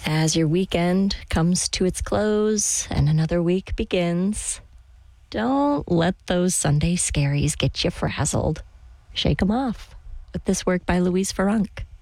As your weekend comes to its close and another week begins, don't let those Sunday scaries get you frazzled. Shake them off with this work by Louise Farunk.